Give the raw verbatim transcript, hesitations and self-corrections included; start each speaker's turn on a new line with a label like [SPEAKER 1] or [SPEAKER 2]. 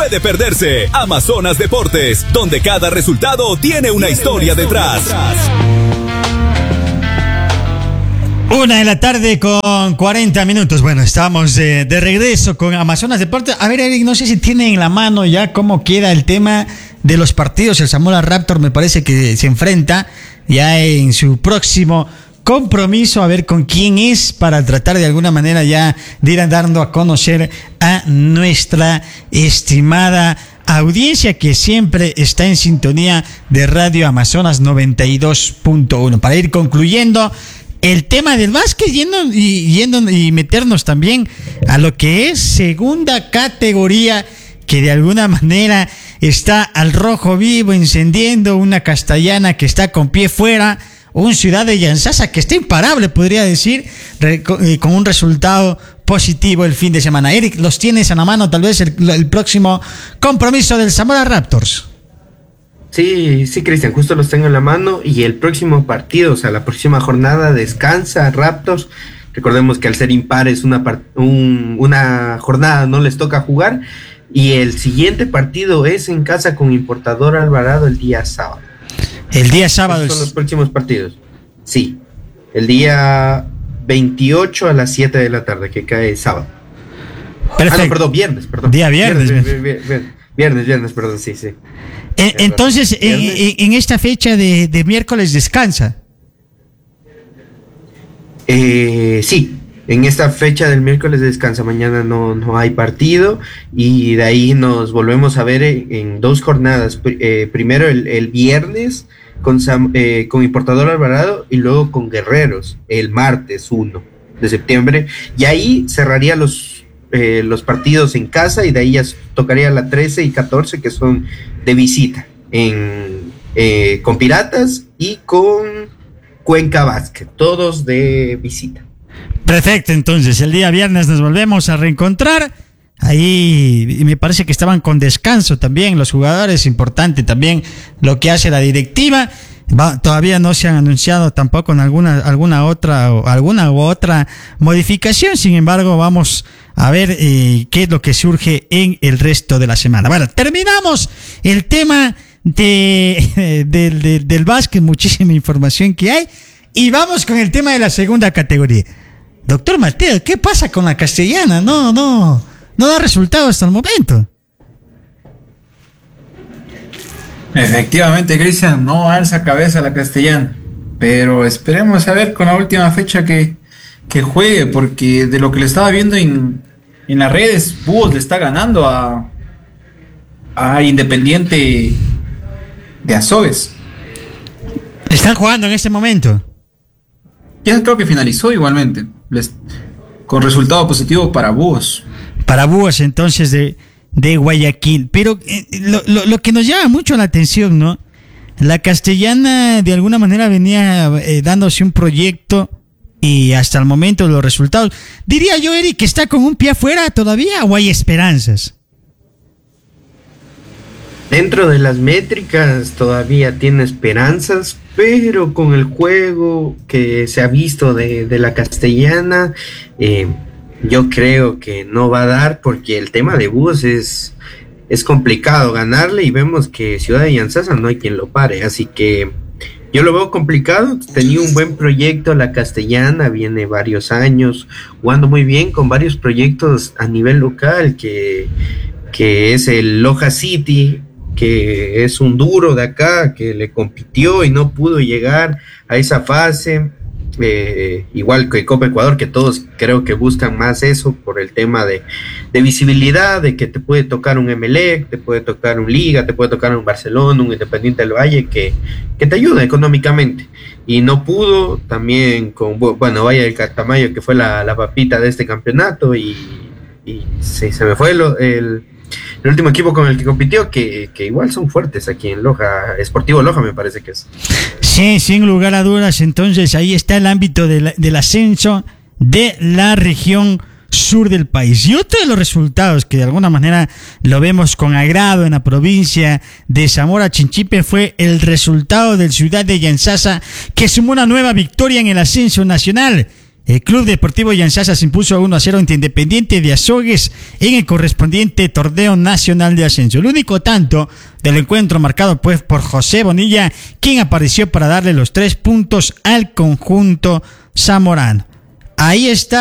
[SPEAKER 1] puede perderse. Amazonas Deportes, donde cada resultado tiene una historia detrás.
[SPEAKER 2] Una de la tarde con cuarenta minutos. Bueno, estamos de, de regreso con Amazonas Deportes. A ver, Eric, no sé si tienen en la mano ya cómo queda el tema de los partidos. El Zamora Raptor me parece que se enfrenta ya en su próximo compromiso, a ver con quién es, para tratar de alguna manera ya de ir dando a conocer a nuestra estimada audiencia que siempre está en sintonía de Radio Amazonas noventa y dos punto uno. Para ir concluyendo el tema del básquet, yendo y, yendo y meternos también a lo que es segunda categoría, que de alguna manera está al rojo vivo, encendiendo una Castellana que está con pie fuera, un Ciudad de Yantzaza que está imparable, podría decir, re, con un resultado positivo el fin de semana. Eric, ¿los tienes a la mano tal vez el, el próximo compromiso del Zamora Raptors?
[SPEAKER 3] Sí, sí, Cristian, justo los tengo en la mano, y el próximo partido, o sea, la próxima jornada descansa Raptors. Recordemos que al ser impares una, un, una jornada no les toca jugar, y el siguiente partido es en casa con Importador Alvarado el día sábado.
[SPEAKER 2] El día sábado.
[SPEAKER 3] Estos son los próximos partidos. Sí, el día veintiocho a las siete de la tarde, que cae sábado.
[SPEAKER 2] Perfecto.
[SPEAKER 3] Ah, no, perdón, viernes, perdón.
[SPEAKER 2] Día viernes.
[SPEAKER 3] Viernes, viernes, viernes, viernes, viernes perdón, sí, sí.
[SPEAKER 2] Eh, entonces, en, en esta fecha de, de miércoles descansa.
[SPEAKER 3] Eh, sí, en esta fecha del miércoles descansa. Mañana no, no hay partido, y de ahí nos volvemos a ver en, en dos jornadas. Eh, primero el, el viernes con, Sam, eh, con Importador Alvarado, y luego con Guerreros el martes uno de septiembre, y ahí cerraría los, eh, los partidos en casa, y de ahí ya tocaría la trece y catorce, que son de visita, en, eh, con Piratas y con Cuenca Basket, todos de visita.
[SPEAKER 2] Perfecto, entonces el día viernes nos volvemos a reencontrar. Ahí me parece que estaban con descanso también los jugadores, importante también lo que hace la directiva. Va, todavía no se han anunciado tampoco en alguna, alguna otra o alguna u otra modificación. Sin embargo, vamos a ver eh, qué es lo que surge en el resto de la semana. Bueno, terminamos el tema de, de, de, del básquet, muchísima información que hay, y vamos con el tema de la segunda categoría. Doctor Mateo, ¿qué pasa con la Castellana? No, no, no da resultado hasta el momento.
[SPEAKER 4] Efectivamente, Cristian, no alza cabeza la Castellana, pero esperemos a ver con la última fecha que, que juegue, porque de lo que le estaba viendo en, en las redes, Búhos le está ganando a, a Independiente de Azogues.
[SPEAKER 2] ¿Están jugando en este momento?
[SPEAKER 4] Ya creo que finalizó igualmente, les, con resultado positivo para Búhos.
[SPEAKER 2] Para Búhos entonces de... de Guayaquil, pero eh, lo, lo, lo que nos llama mucho la atención, ¿no? La Castellana de alguna manera venía eh, dándose un proyecto, y hasta el momento los resultados, diría yo, Eric, que está con un pie afuera todavía, o hay esperanzas.
[SPEAKER 3] Dentro de las métricas todavía tiene esperanzas, pero con el juego que se ha visto de, de la Castellana, eh, yo creo que no va a dar, porque el tema de Búhos es, es complicado ganarle, y vemos que Ciudad de Yantzaza no hay quien lo pare, así que yo lo veo complicado. Tenía un buen proyecto la Castellana, viene varios años jugando muy bien con varios proyectos a nivel local, que, que es el Loja City, que es un duro de acá, que le compitió y no pudo llegar a esa fase. Eh, igual que Copa Ecuador, que todos creo que buscan más eso por el tema de, de visibilidad, de que te puede tocar un Emelec, te puede tocar un Liga, te puede tocar un Barcelona, un Independiente del Valle, que, que te ayuda económicamente, y no pudo. También con, bueno, Valle del Catamayo, que fue la, la papita de este campeonato, y, y sí, se me fue el, el, el último equipo con el que compitió, que, que igual son fuertes aquí en Loja, Sportivo Loja me parece que es.
[SPEAKER 2] Sí, sin lugar a dudas. Entonces ahí está el ámbito de la, del ascenso de la región sur del país. Y otro de los resultados que de alguna manera lo vemos con agrado en la provincia de Zamora Chinchipe fue el resultado del Ciudad de Yantzaza, que sumó una nueva victoria en el ascenso nacional. El Club Deportivo Yanzasa se impuso uno a cero ante Independiente de Azogues en el correspondiente torneo nacional de ascenso. El único tanto del encuentro marcado pues por José Bonilla, quien apareció para darle los tres puntos al conjunto zamorano. Ahí está.